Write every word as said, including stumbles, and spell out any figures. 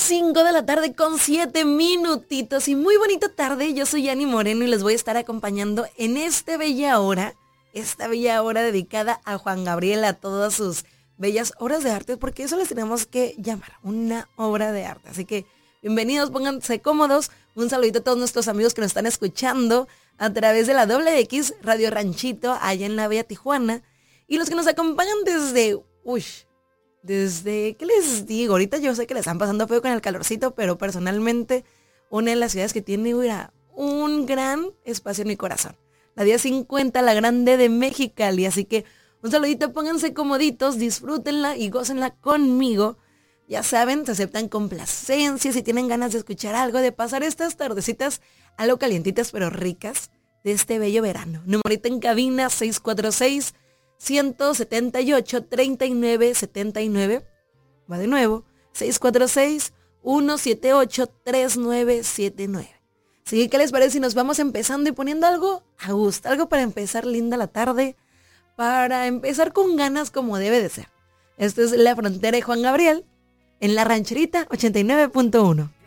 cinco de la tarde con siete minutitos y muy bonita tarde. Yo soy Yani Moreno y les voy a estar acompañando en esta bella hora, esta bella hora dedicada a Juan Gabriel, a todas sus bellas obras de arte, porque eso les tenemos que llamar una obra de arte. Así que bienvenidos, pónganse cómodos. Un saludito a todos nuestros amigos que nos están escuchando a través de la doble X, Radio Ranchito, allá en la Bella Tijuana. Y los que nos acompañan desde, uy, desde, ¿qué les digo? Ahorita yo sé que les están pasando feo con el calorcito, pero personalmente una de las ciudades que tiene, mira, un gran espacio en mi corazón. La diez cincuenta, la grande de Mexicali. Así que un saludito, pónganse comoditos, disfrútenla y gócenla conmigo. Ya saben, se aceptan complacencias si tienen ganas de escuchar algo, de pasar estas tardecitas algo calientitas pero ricas de este bello verano. Numerito en cabina seis cuatro seis, uno siete ocho, tres nueve siete nueve. Va de nuevo, seis cuatro seis, uno siete ocho, tres nueve siete nueve. Así que, ¿qué les parece si nos vamos empezando y poniendo algo a gusto? Algo para empezar linda la tarde, para empezar con ganas como debe de ser. Esto es La Frontera de Juan Gabriel en La Rancherita ochenta y nueve punto uno.